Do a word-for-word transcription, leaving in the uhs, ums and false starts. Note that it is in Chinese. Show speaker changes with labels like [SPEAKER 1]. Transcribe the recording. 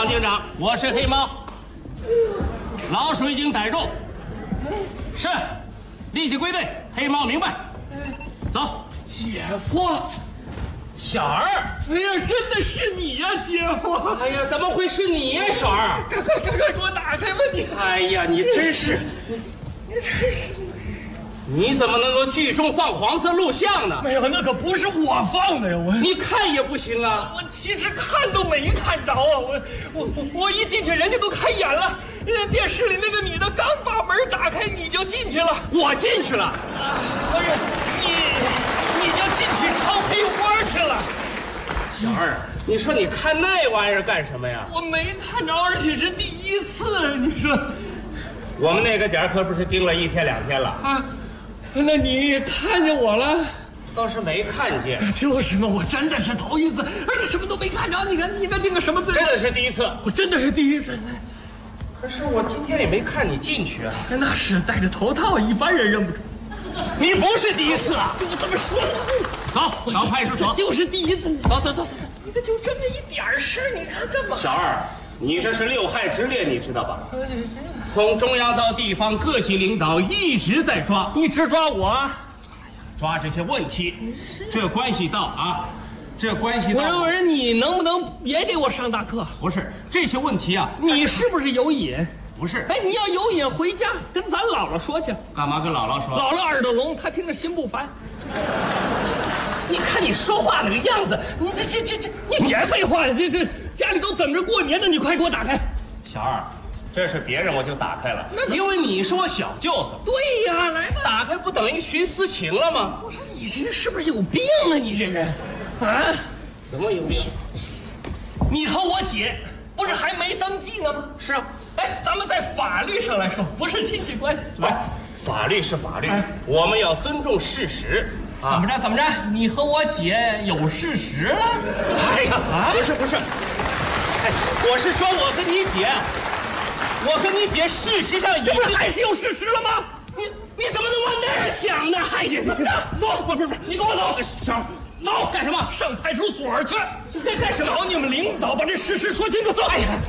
[SPEAKER 1] 长，警长，我是黑猫，老鼠已经逮住，是，立即归队。黑猫明白，走。
[SPEAKER 2] 姐夫，
[SPEAKER 1] 小儿，
[SPEAKER 2] 哎呀，真的是你呀，姐夫！
[SPEAKER 1] 哎呀，怎么会是你呀，小儿？
[SPEAKER 2] 赶快赶快给我打开吧你！
[SPEAKER 1] 哎呀，你真是，
[SPEAKER 2] 你你真是你。
[SPEAKER 1] 你怎么能够剧中放黄色录像呢？
[SPEAKER 2] 没有，那可不是我放的呀！我
[SPEAKER 1] 你看也不行啊！
[SPEAKER 2] 我其实看都没看着啊！我我我我一进去，人家都开演了。那电视里那个女的刚把门打开，你就进去了。
[SPEAKER 1] 我进去了。
[SPEAKER 2] 啊，不是你，你就进去抄黑窝去了。
[SPEAKER 1] 小二，你说你看那玩意儿干什么呀？
[SPEAKER 2] 我没看着，而且是第一次。你说，
[SPEAKER 1] 我们那个点儿可不是盯了一天两天了
[SPEAKER 2] 啊。那你看见我了？
[SPEAKER 1] 倒是没看见。
[SPEAKER 2] 就是嘛，我真的是头一次，而且什么都没看着。你看，你看定个什么罪？
[SPEAKER 1] 真的是第一次，
[SPEAKER 2] 我真的是第一次。
[SPEAKER 1] 可是我今天也没看你进去啊。
[SPEAKER 2] 那是戴着头套，一般人认不出。
[SPEAKER 1] 你不是第一次啊！
[SPEAKER 2] 我怎么说呢？
[SPEAKER 1] 走，到派出所。
[SPEAKER 2] 就是第一次。
[SPEAKER 1] 走走走走走。
[SPEAKER 2] 你看，就这么一点事儿，你看干嘛？
[SPEAKER 1] 小二，你这是六害之列，你知道吧？从中央到地方，各级领导一直在抓，
[SPEAKER 2] 一直抓我，
[SPEAKER 1] 抓这些问题，这关系到啊，这关系到。
[SPEAKER 2] 我说人，你能不能别给我上大课？
[SPEAKER 1] 不是这些问题啊，
[SPEAKER 2] 你是不是有瘾？
[SPEAKER 1] 不是。
[SPEAKER 2] 哎，你要有瘾，回家跟咱姥姥说去。
[SPEAKER 1] 干嘛跟姥姥说？
[SPEAKER 2] 姥姥耳朵聋，她听着心不烦。
[SPEAKER 1] 你看你说话那个样子，你这这这这，
[SPEAKER 2] 你别废话了，这这家里都等着过年呢，你快给我打开。
[SPEAKER 1] 小二。这是别人我就打开了，因为你是我小舅子。
[SPEAKER 2] 对呀，来吧，
[SPEAKER 1] 打开不等于徇私情了吗？
[SPEAKER 2] 我说你这人是不是有病啊？你这人，啊？
[SPEAKER 1] 怎么有病？
[SPEAKER 2] 你和我姐不是还没登记呢吗？
[SPEAKER 1] 是啊。
[SPEAKER 2] 哎，咱们在法律上来说不是亲戚关系。
[SPEAKER 1] 哎，法律是法律，哎、我们要尊重事实。
[SPEAKER 2] 怎么着？怎么着？你和我姐有事实了？
[SPEAKER 1] 哎呀，啊、不是不是，哎，我是说我跟你姐。我跟你姐，事实上已经，
[SPEAKER 2] 这不是还是有事实了吗？
[SPEAKER 1] 你你怎么能往那儿想呢？哎呀，怎么着？
[SPEAKER 2] 走，不是不是，你跟我走，
[SPEAKER 1] 小走干什么？
[SPEAKER 2] 上派出所去。
[SPEAKER 1] 这干什么？
[SPEAKER 2] 找你们领导把这事实说清楚。走。
[SPEAKER 1] 哎呀，